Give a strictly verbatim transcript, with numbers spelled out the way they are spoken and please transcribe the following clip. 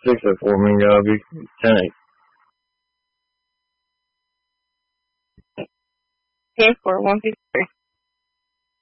Fix it for me, y'all. Be ten eight. ten four one fifty three.